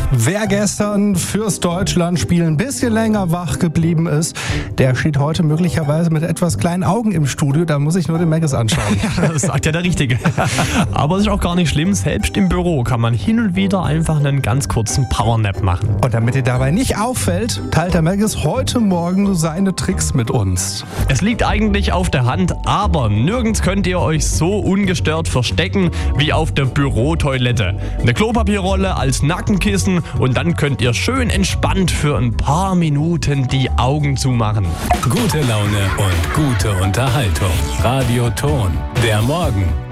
Wer gestern fürs Deutschlandspiel ein bisschen länger wach geblieben ist, der steht heute möglicherweise mit etwas kleinen Augen im Studio. Da muss ich nur den Maggis anschauen. Ja, das sagt ja der Richtige. Aber es ist auch gar nicht schlimm. Selbst im Büro kann man hin und wieder einfach einen ganz kurzen Powernap machen. Und damit dir dabei nicht auffällt, teilt der Maggis heute Morgen seine Tricks mit uns. Es liegt eigentlich auf der Hand, aber nirgends könnt ihr euch so ungestört verstecken wie auf der Bürotoilette. Eine Klopapierrolle als Nackenkissen und dann könnt ihr schön entspannt für ein paar Minuten die Augen zumachen. Gute Laune und gute Unterhaltung. Radio Ton, der Morgen.